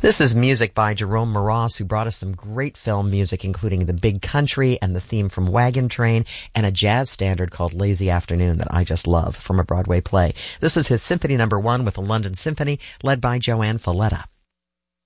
This is music by Jerome Moross, who brought us some great film music, including The Big Country and the theme from Wagon Train, and a jazz standard called Lazy Afternoon that I just love from a Broadway play. This is his Symphony No. 1 with the London Symphony, led by Joanne Falletta.